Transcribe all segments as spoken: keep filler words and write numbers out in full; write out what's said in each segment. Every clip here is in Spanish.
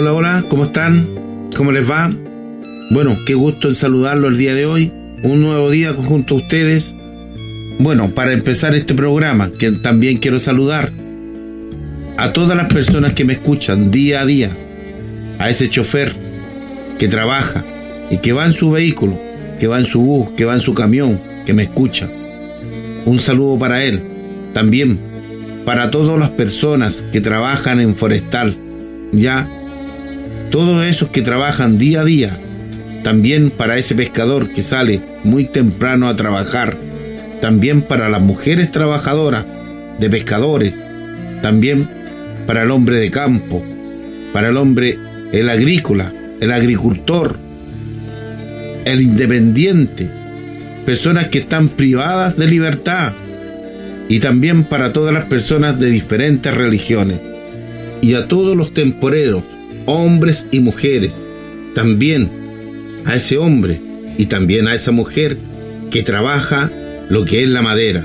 hola, hola, ¿cómo están? ¿Cómo les va? Bueno, qué gusto en saludarlo el día de hoy, un nuevo día junto a ustedes. Bueno, para empezar este programa, que también quiero saludar a todas las personas que me escuchan día a día, a ese chofer que trabaja y que va en su vehículo, que va en su bus, que va en su camión, que me escucha. Un saludo para él, también para todas las personas que trabajan en forestal, ya, todos esos que trabajan día a día, también para ese pescador que sale muy temprano a trabajar, también para las mujeres trabajadoras de pescadores, también para el hombre de campo, para el hombre, el agrícola, el agricultor, el independiente, personas que están privadas de libertad, y también para todas las personas de diferentes religiones, y a todos los temporeros, hombres y mujeres, también a ese hombre y también a esa mujer que trabaja lo que es la madera.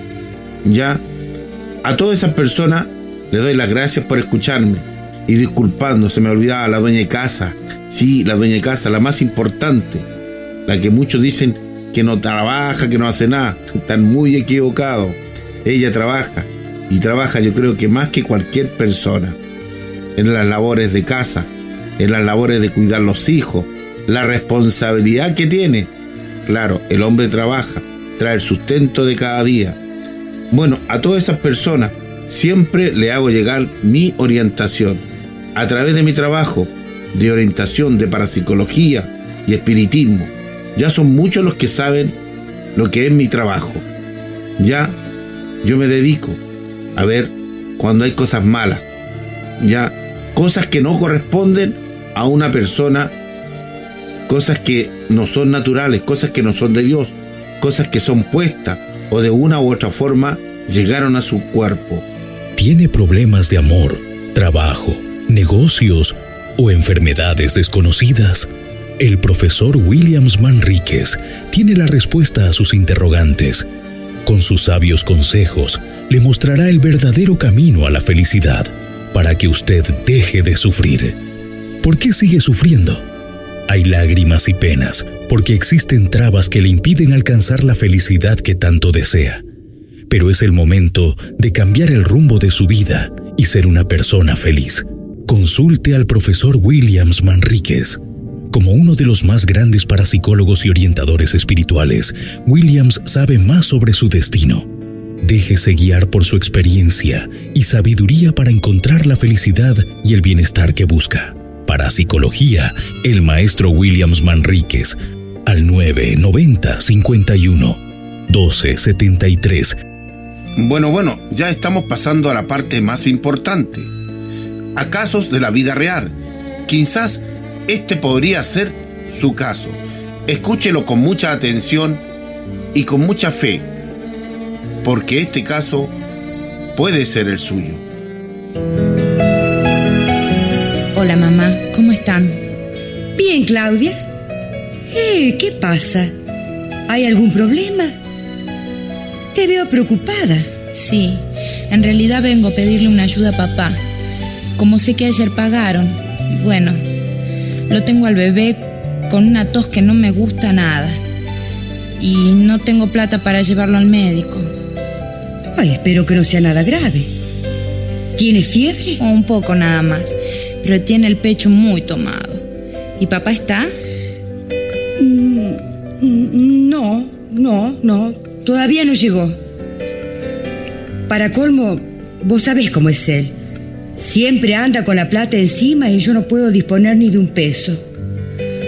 Ya, a todas esas personas les doy las gracias por escucharme, y disculpando, se me olvidaba la dueña de casa, sí, la dueña de casa, la más importante, la que muchos dicen que no trabaja, que no hace nada, están muy equivocados. Ella trabaja, y trabaja yo creo que más que cualquier persona, en las labores de casa, en las labores de cuidar los hijos, la responsabilidad que tiene. Claro, el hombre trabaja, trae el sustento de cada día. Bueno, a todas esas personas siempre le hago llegar mi orientación a través de mi trabajo de orientación de parapsicología y espiritismo. Ya son muchos los que saben lo que es mi trabajo. Ya yo me dedico a ver cuando hay cosas malas, ya cosas que no corresponden a una persona, cosas que no son naturales, cosas que no son de Dios, cosas que son puestas o de una u otra forma llegaron a su cuerpo. ¿Tiene problemas de amor, trabajo, negocios o enfermedades desconocidas? El profesor Williams Manríquez tiene la respuesta a sus interrogantes. Con sus sabios consejos, le mostrará el verdadero camino a la felicidad para que usted deje de sufrir. ¿Por qué sigue sufriendo? Hay lágrimas y penas porque existen trabas que le impiden alcanzar la felicidad que tanto desea. Pero es el momento de cambiar el rumbo de su vida y ser una persona feliz. Consulte al profesor Williams Manríquez. Como uno de los más grandes parapsicólogos y orientadores espirituales, Williams sabe más sobre su destino. Déjese guiar por su experiencia y sabiduría para encontrar la felicidad y el bienestar que busca. Parapsicología, el maestro Williams Manríquez, al nueve noventa cincuenta y uno doce setenta y tres. Bueno, bueno, ya estamos pasando a la parte más importante, a casos de la vida real. Quizás este podría ser su caso. Escúchelo con mucha atención y con mucha fe, porque este caso puede ser el suyo. Hola mamá, ¿cómo están? Bien, Claudia. Eh, ¿qué pasa? ¿Hay algún problema? Te veo preocupada. Sí, en realidad vengo a pedirle una ayuda a papá. Como sé que ayer pagaron, bueno, lo tengo al bebé con una tos que no me gusta nada. Y no tengo plata para llevarlo al médico. Ay, espero que no sea nada grave. ¿Tiene fiebre? O un poco nada más, pero tiene el pecho muy tomado. ¿Y papá está? Mm, no, no, no, todavía no llegó. Para colmo, vos sabés cómo es él. Siempre anda con la plata encima y yo no puedo disponer ni de un peso.